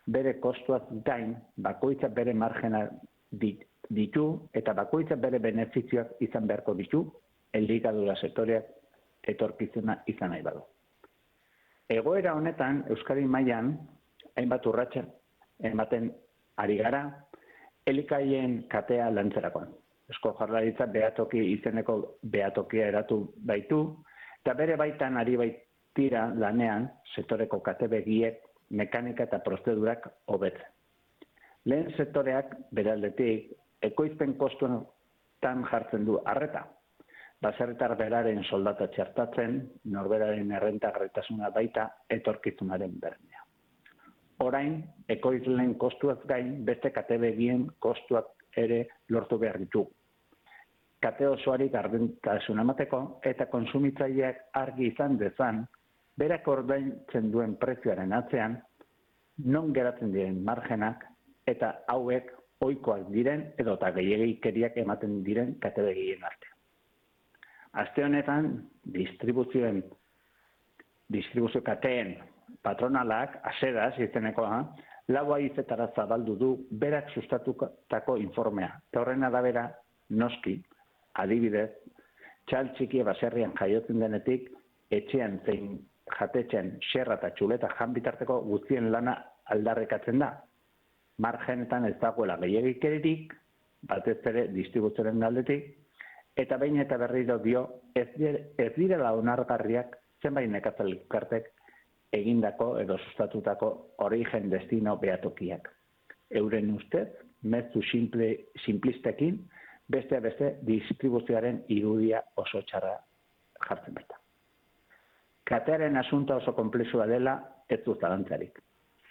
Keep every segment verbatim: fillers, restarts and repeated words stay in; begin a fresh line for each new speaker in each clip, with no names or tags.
bere kostuaz gain, bakoitza bere margena ditu eta bakoitza bere benefizioak izan beharko ditu, elikadura sektoreak etorkizuna izan nahi badu. Egoera honetan, Euskadi mailan hainbat urratsa ematen ari gara, elikaien katea lantzerakoan. Eusko Jaurlaritza behatoki izeneko behatokia eratu baitu, eta bere baitan ari baitira lanean sektoreko kate begiek mekanika eta prozedurak hobetzen. Lehen sektoreak bere aldetik ekoizpen kostuetan jartzen du arreta. Baserritar beraren soldata txertatzen, norberaren errentagarritasuna baita etorkizunaren bermea. Orain, ekoizleen kostuaz gain beste kate begien kostuak ere lortu behar ditu. Kate osoari gardentasuna emateko eta konsumitzaileak argi izan dezan, berak ordaintzen duen prezioaren atzean, non geratzen diren margenak eta hauek ohikoak diren edo eta gehiegikeriak ematen diren kate begien artean. Aste honetan, distribuzioen, distribuzio kateen patronalak, asedas izenekoa, lau haizetara zabaldu du berak sustatutako informea. Eta horren arabera, noski, adibidez, txal txiki baserrian jaiotzen denetik, etxean zein jatetxean xerra eta txuleta jan bitarteko guztien lana aldarrekatzen da. Margenetan ez dagoela gehiagikeririk, batez ere distribuzioaren aldetik, eta behin eta berriro dio ez direla onargarriak zenbait nekazaritzartek egindako edo sustatutako origen destino behatokiak. Euren ustez, mezu simple, simplistekin, beste beste distribuzioaren irudia oso txarra jartzen baita. Katearen asunta oso konplexua dela ez du zalantzarik.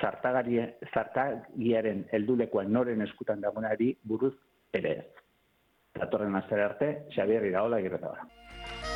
Zartagiaren heldulekoa noren eskutan dagoenari buruz ere ez. Datorren astera arte, Xabier Iraola Agirreta.